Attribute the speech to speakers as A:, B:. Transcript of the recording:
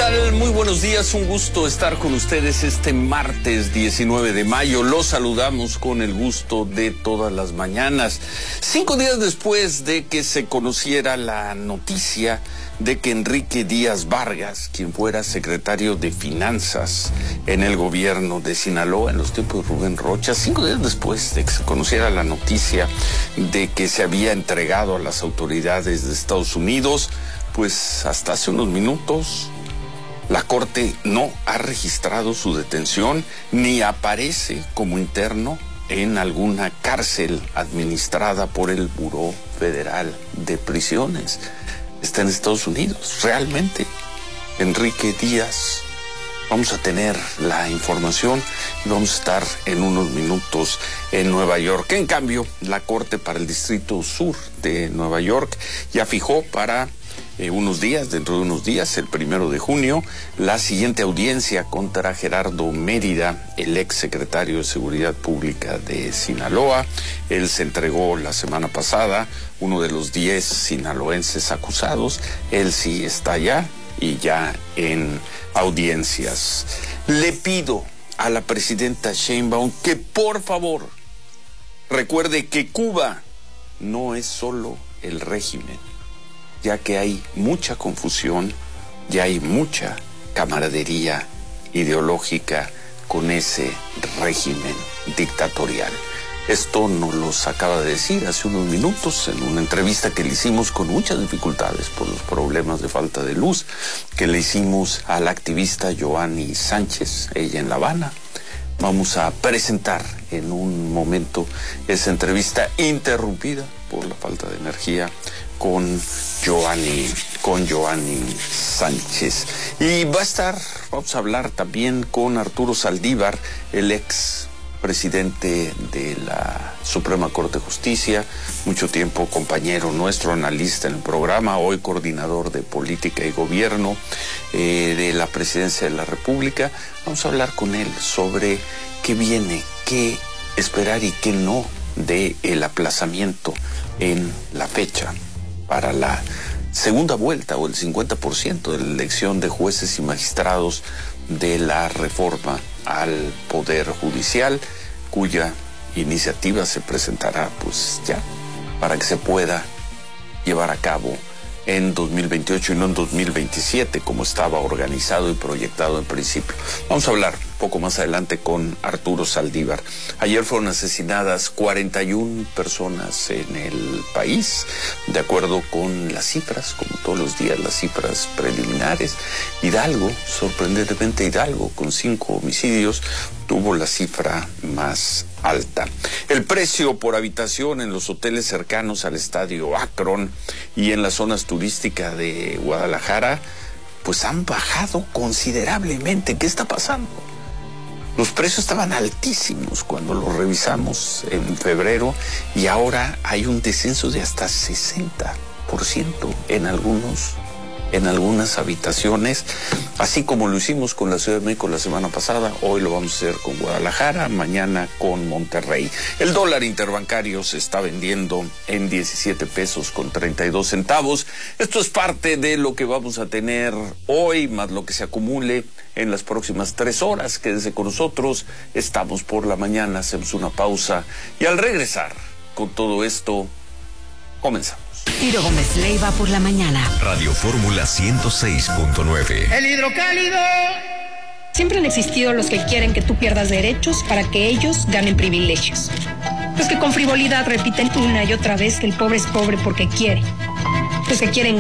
A: tal? Muy buenos días, un gusto estar con ustedes este martes 19 de mayo. Los saludamos con el gusto de todas las mañanas. 5 días después de que se conociera la noticia de que Enrique Díaz Vargas, quien fuera secretario de Finanzas en el gobierno de Sinaloa en los tiempos de Rubén Rocha, 5 días después de que se conociera la noticia de que se había entregado a las autoridades de Estados Unidos, pues hasta hace unos minutos la Corte no ha registrado su detención ni aparece como interno en alguna cárcel administrada por el Buró Federal de Prisiones. Está en Estados Unidos. Realmente, Enrique Díaz, vamos a tener la información y vamos a estar en unos minutos en Nueva York. En cambio, la Corte para el Distrito Sur de Nueva York ya fijó para dentro de unos días, el 1 de junio, la siguiente audiencia contra Gerardo Mérida, el ex secretario de Seguridad Pública de Sinaloa. Él se entregó la semana pasada, uno de los 10 sinaloenses acusados. Él sí está allá y ya en audiencias. Le pido a la presidenta Sheinbaum que por favor recuerde que Cuba no es solo el régimen, ya que hay mucha confusión, ya hay mucha camaradería ideológica con ese régimen dictatorial. Esto nos lo acaba de decir hace unos minutos en una entrevista que le hicimos con muchas dificultades por los problemas de falta de luz, que le hicimos a la activista Joanny Sánchez, ella en La Habana. Vamos a presentar en un momento esa entrevista interrumpida por la falta de energía con Joanny Sánchez. Y vamos a hablar también con Arturo Saldívar, el ex presidente de la Suprema Corte de Justicia, mucho tiempo compañero nuestro, analista en el programa, hoy coordinador de política y gobierno de la Presidencia de la República. Vamos a hablar con él sobre qué viene, qué esperar y qué no de el aplazamiento en la fecha para la segunda vuelta o el 50% de la elección de jueces y magistrados de la reforma al Poder Judicial, cuya iniciativa se presentará pues ya para que se pueda llevar a cabo en 2028 y no en 2027 como estaba organizado y proyectado en principio. Vamos a hablar un poco más adelante con Arturo Saldívar. Ayer fueron asesinadas 41 personas en el país, de acuerdo con las cifras, como todos los días, las cifras preliminares. Hidalgo, sorprendentemente Hidalgo, con 5 homicidios, tuvo la cifra más alta. El precio por habitación en los hoteles cercanos al estadio Akron y en las zonas turísticas de Guadalajara, pues han bajado considerablemente. ¿Qué está pasando? Los precios estaban altísimos cuando los revisamos en febrero y ahora hay un descenso de hasta 60% en algunas habitaciones, así como lo hicimos con la Ciudad de México la semana pasada. Hoy lo vamos a hacer con Guadalajara, mañana con Monterrey. El dólar interbancario se está vendiendo en 17 pesos con 32 centavos. Esto es parte de lo que vamos a tener hoy, más lo que se acumule en las próximas 3 horas. Quédese con nosotros, estamos por la mañana, hacemos una pausa y al regresar con todo esto, comenzamos.
B: Ciro Gómez Leiva por la mañana.
C: Radio Fórmula 106.9.
D: El hidrocálido.
E: Siempre han existido los que quieren que tú pierdas derechos para que ellos ganen privilegios. Los que con frivolidad repiten una y otra vez que el pobre es pobre porque quiere. Los que quieren